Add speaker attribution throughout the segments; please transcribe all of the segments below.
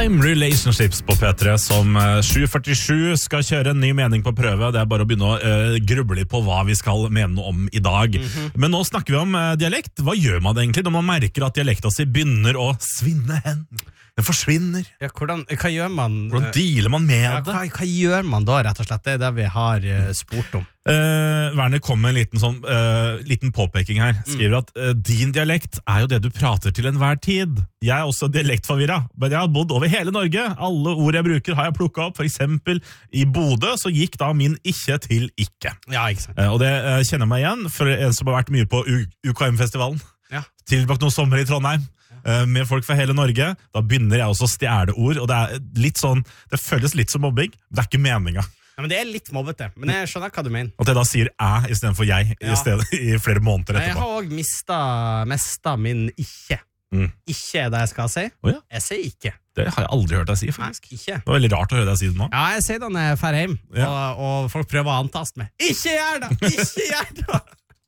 Speaker 1: Time Relationships på P3 som 747 skal kjøre en ny mening på prøve. Det er bare å begynne å gruble på hva vi skal mene om i dag. Men nå snakker vi om dialekt. Hva gjør man egentlig når man merker at dialekta si begynner å svinne hen? Den forsvinner.
Speaker 2: Ja, hva gjør man?
Speaker 1: Hvordan dealer man med det?
Speaker 2: Hva gjør man da, rett og slett? Det er det vi har spurt om.
Speaker 1: Werner kom med en liten påpeking her. Skriver at din dialekt er jo det du prater til enhver tid. Jeg er også dialektforvirret, men jeg har bodd over hele Norge. Alle ord jeg bruker har jeg plukket opp. For eksempel i Bodø så gikk da min ikke til ikke.
Speaker 2: Ja, ikke sant.
Speaker 1: Og det kjenner jeg meg igjen for en som har vært mye på UKM-festivalen.
Speaker 2: Ja.
Speaker 1: Tilbakt noen sommer i Trondheim. Med folk fra hele Norge. Da begynner jeg også å stjele ord, og det er litt sånn, det føles litt som mobbing. Det er ikke meningen.
Speaker 2: Ja, men det er litt mobbete, men jeg skjønner hva du mener.
Speaker 1: At jeg da sier I stedet for jeg i flere måneder etterpå.
Speaker 2: Jeg har også mistet min ikke. Ikke er det jeg skal si.
Speaker 1: Ja.
Speaker 2: Jeg sier ikke.
Speaker 1: Det har jeg aldri hørt deg si, faktisk.
Speaker 2: Nei, ikke.
Speaker 1: Det var veldig rart å høre deg si det nå.
Speaker 2: Ja, jeg sier det når jeg fer hjem, og folk prøver å antaste meg. Ikke gjør det! Ikke gjør det!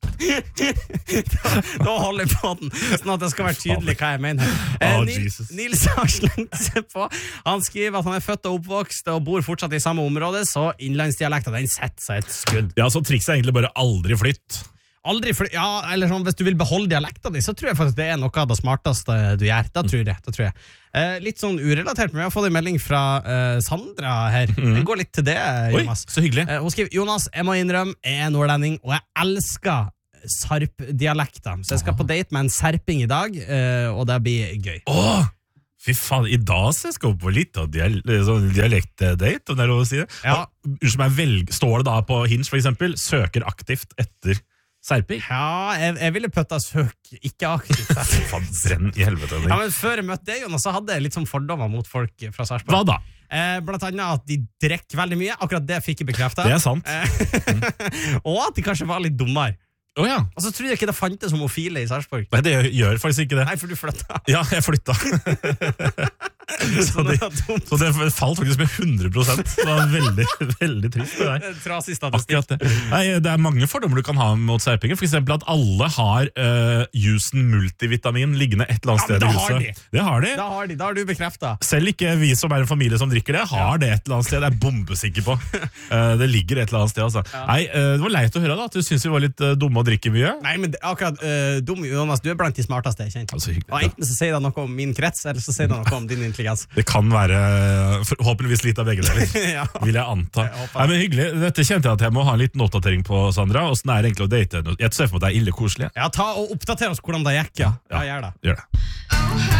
Speaker 2: da holder jeg på den, sånn at det skal være tydelig hva jeg mener. Nils har slengt seg på. Han skriver at han er født og oppvokst og bor fortsatt i samme område, så innlandsdialekten, den setter seg et skudd.
Speaker 1: Ja, så trikset er egentlig bare aldri flytt.
Speaker 2: Ja, eller sånn, hvis du vil beholde dialekten din, så tror jeg faktisk det er noe av det smarteste du gjør. Da tror jeg. Litt sånn urelatert, men jeg har fått en melding fra Sandra her. Det går litt til det, Jonas.
Speaker 1: Oi, så hyggelig.
Speaker 2: Hun skriver, Jonas, jeg må innrømme, jeg er nordlending, og jeg elsker sarp-dialekter. Så jeg skal på date med en serping i dag, og det blir gøy.
Speaker 1: Fy faen, i dag så jeg skal på litt av dialektdate, om det er lov å si det.
Speaker 2: Ja.
Speaker 1: Står det da på Hinge for eksempel, søker aktivt etter serping?
Speaker 2: Ja, jeg ville pøtta søk ikke aktivt.
Speaker 1: Faen, brenn i helvete.
Speaker 2: Ja, men før jeg møtte deg, Jonas, så hadde jeg litt sånn fordommer mot folk fra Sarpsborg.
Speaker 1: Hva da?
Speaker 2: Blant annet at de drikker veldig mye. Akkurat det fikk jeg bekreftet.
Speaker 1: Det er sant.
Speaker 2: Og at de kanskje var litt dummere.
Speaker 1: Ja.
Speaker 2: Og så tror jeg ikke det fantes homofile i Sarpsborg.
Speaker 1: Nei, det gjør faktisk ikke det.
Speaker 2: Nei, for du flytta.
Speaker 1: Ja, jeg flytta. så det falt faktisk med 100%. Det var veldig, veldig trist det der.
Speaker 2: Trasig statistikk.
Speaker 1: Nei, det er mange fordommer du kan ha mot serpinger. For eksempel at alle har jusen multivitamin liggende et eller annet sted i huset. Det har de.
Speaker 2: Da har du bekreftet.
Speaker 1: Selv ikke vi som er en familie som drikker det, har det et eller annet sted. Det er bombesikker på. Det ligger et eller annet sted, altså. Nei, det var leit å høre da, at du synes vi var litt dumme og drikke mye.
Speaker 2: Nei, men akkurat dum, Jonas, du er blant de smarteste jeg kjent.
Speaker 1: Altså, hyggelig,
Speaker 2: og enten så sier det noe om min krets, eller så sier det noe om din intelligens.
Speaker 1: Det kan være forhåpentligvis litt av begge deler, vil jeg anta. Nei, men hyggelig. Dette kjente jeg at jeg må ha en liten oppdatering på, Sandra. Hvordan er det egentlig å date? Jeg ser for meg at det er ille koselig.
Speaker 2: Ja, ta og oppdater oss hvordan det gikk, ja. Gjør det.